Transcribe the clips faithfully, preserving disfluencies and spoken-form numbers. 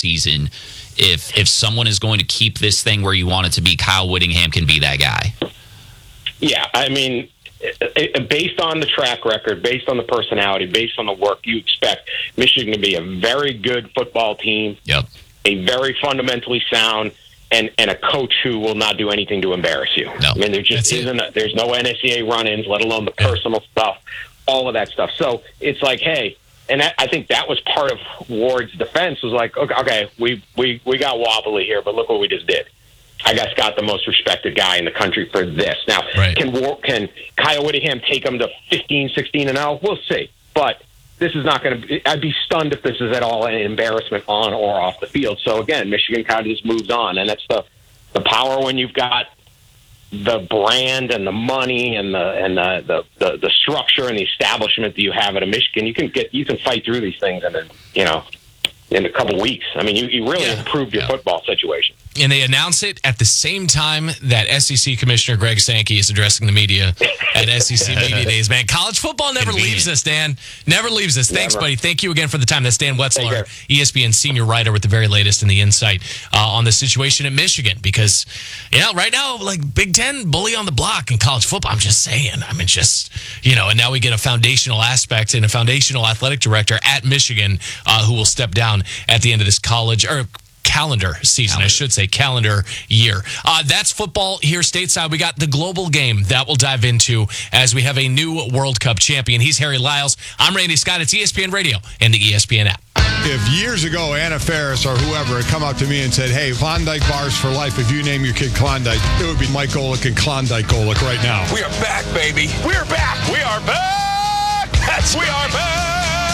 season. If if someone is going to keep this thing where you want it to be, Kyle Whittingham can be that guy. Yeah, I mean, based on the track record, based on the personality, based on the work, you expect Michigan to be a very good football team, yep. a very fundamentally sound, and, and a coach who will not do anything to embarrass you. No, I mean, there just isn't. A, there's no N S C A run-ins, let alone the personal stuff, all of that stuff. So it's like, hey. And that, I think that was part of Ward's defense was like, okay, okay, we, we, we got wobbly here, but look what we just did. I got Scott, the most respected guy in the country for this. Now, right. can can Kyle Whittingham take him to fifteen, sixteen and oh? We'll see. But this is not going to – I'd be stunned if this is at all an embarrassment on or off the field. So, again, Michigan kind of just moves on. And that's the, the power when you've got the brand and the money and the and the, the, the, the structure and the establishment that you have at a Michigan. You can get you can fight through these things in a, you know, in a couple weeks. I mean, you, you really yeah. improved your yeah. football situation. And they announce it at the same time that S E C Commissioner Greg Sankey is addressing the media at S E C Media Days. Man, college football never Convenient. leaves us, Dan. Never leaves us. Thanks, Never. buddy. Thank you again for the time. That's Dan Wetzler, E S P N senior writer with the very latest in the insight uh, on the situation at Michigan. Because, you know, right now, like Big Ten bully on the block in college football. I'm just saying. I mean, just, you know, and now we get a foundational aspect and a foundational athletic director at Michigan uh, who will step down at the end of this college or calendar season, calendar. I should say, calendar year. Uh, that's football here stateside. We got the global game that we'll dive into as we have a new World Cup champion. He's Harry Lyles. I'm Randy Scott. It's E S P N Radio and the E S P N app. If years ago Anna Faris or whoever had come up to me and said, hey, Klondike bars for life, if you name your kid Klondike, it would be Mike Golick and Klondike Golick right now. We are back, baby. We are back. We are back. That's we are back.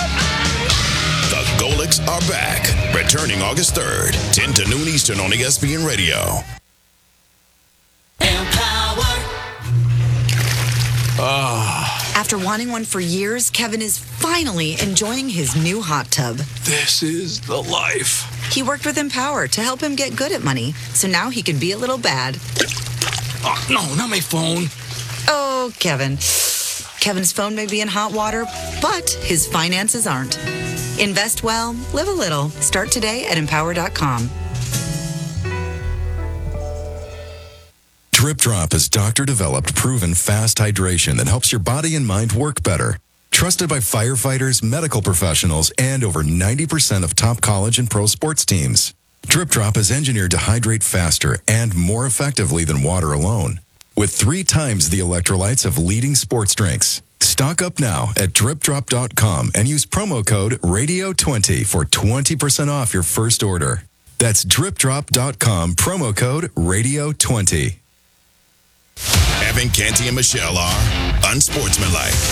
The Golicks are back. Returning August third, ten to noon Eastern on E S P N Radio. Empower. Oh. After wanting one for years, Kevin is finally enjoying his new hot tub. This is the life. He worked with Empower to help him get good at money, so now he can be a little bad. Oh, no, not my phone. Oh, Kevin. Kevin's phone may be in hot water, but his finances aren't. Invest well, live a little. Start today at empower dot com. Drip Drop is doctor-developed, proven fast hydration that helps your body and mind work better. Trusted by firefighters, medical professionals, and over ninety percent of top college and pro sports teams. Drip Drop is engineered to hydrate faster and more effectively than water alone, with three times the electrolytes of leading sports drinks. Stock up now at drip drop dot com and use promo code radio twenty for twenty percent off your first order. That's drip drop dot com, promo code radio twenty. Evan, Canty, and Michelle are unsportsmanlike.